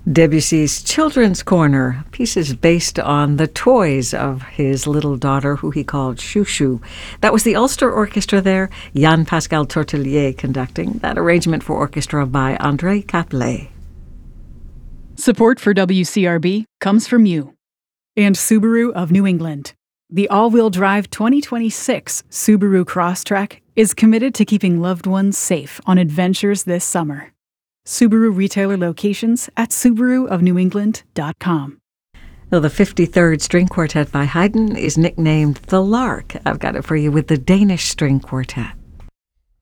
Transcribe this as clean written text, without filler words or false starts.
Debussy's Children's Corner, pieces based on the toys of his little daughter, who he called Chouchou. That was the Ulster Orchestra there, Yann-Pascal Tortelier conducting, that arrangement for orchestra by André Caplet. Support for WCRB comes from you and Subaru of New England. The all-wheel drive 2026 Subaru Crosstrek is committed to keeping loved ones safe on adventures this summer. Subaru retailer locations at SubaruofNewEngland.com. Well, the 53rd String Quartet by Haydn is nicknamed the Lark. I've got it for you with the Danish String Quartet.